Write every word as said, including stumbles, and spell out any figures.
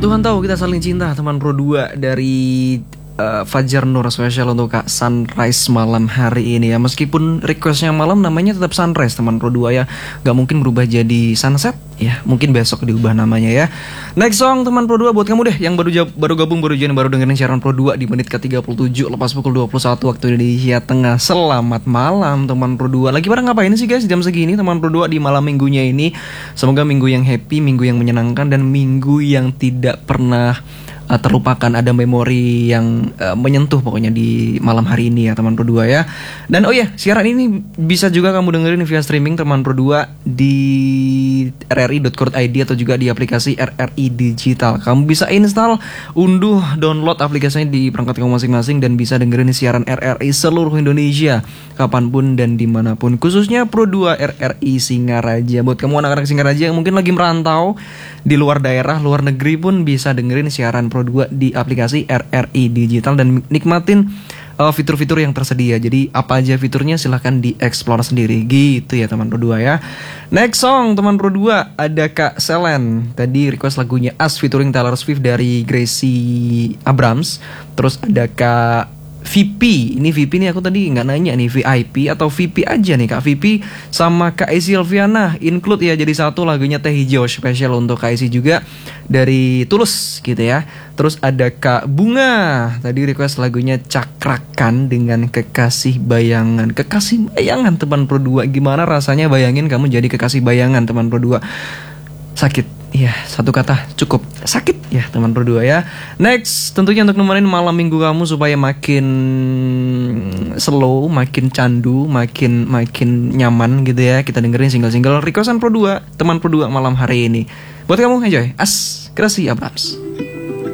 Tuhan tahu kita saling cinta, teman Pro dua dari uh, Fajar Nur, spesial untuk Kak Sunrise malam hari ini ya. Meskipun requestnya malam, namanya tetap Sunrise teman Pro dua ya. Gak mungkin berubah jadi Sunset ya. Mungkin besok diubah namanya ya. Next song teman Pro dua buat kamu deh, yang baru baru gabung, baru join, baru dengerin siaran Pro dua di menit ke tiga puluh tujuh lepas pukul dua puluh satu waktu Indonesia Tengah. Selamat malam teman Pro dua. Lagi pada ngapain sih guys jam segini teman Pro dua di malam minggunya ini? Semoga minggu yang happy, minggu yang menyenangkan, dan minggu yang tidak pernah uh, terlupakan. Ada memori yang uh, menyentuh pokoknya di malam hari ini ya teman Pro dua ya. Dan oh ya, siaran ini bisa juga kamu dengerin via streaming teman Pro dua di r r i dot co dot i d atau juga di aplikasi R R I Digital. Kamu bisa install, unduh, download aplikasinya di perangkat kamu masing-masing dan bisa dengerin siaran R R I seluruh Indonesia kapanpun dan dimanapun, khususnya Pro dua R R I Singaraja. Buat kamu anak-anak Singaraja yang mungkin lagi merantau di luar daerah, luar negeri pun bisa dengerin siaran Pro dua di aplikasi R R I Digital dan nikmatin uh, fitur-fitur yang tersedia. Jadi apa aja fiturnya silahkan dieksplor sendiri gitu ya teman Pro dua ya. Next song teman Pro dua ada Kak Selen. Tadi request lagunya As featuring Taylor Swift dari Gracie Abrams. Terus ada Kak V P. Ini V P nih aku tadi nggak nanya nih, V I P atau V P aja nih Kak V P sama Kak Isi Elviana include ya jadi satu lagunya Teh Hijau, spesial untuk Kak Isi juga dari Tulus gitu ya. Terus ada Kak Bunga, tadi request lagunya Cakrakan dengan Kekasih Bayangan. Kekasih Bayangan teman Pro dua, gimana rasanya bayangin kamu jadi kekasih bayangan teman Pro dua? Sakit. Ya, satu kata cukup, sakit ya teman Pro dua ya. Next, tentunya untuk nemenin malam minggu kamu supaya makin slow, makin candu, makin makin nyaman gitu ya. Kita dengerin single-single requestan Pro dua, teman Pro dua malam hari ini. Buat kamu enjoy, As Gracie Abrams.